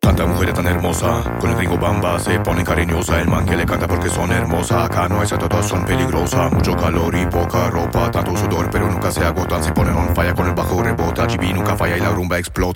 Tanta mujer tan hermosa, con el gringo bamba se pone cariñosa. El man que le canta porque son hermosas. Acá no es todas son peligrosas. Mucho calor y poca ropa, tanto sudor pero nunca se agotan. Se ponen on fire con el bajo rebota. GB nunca falla y la rumba explota.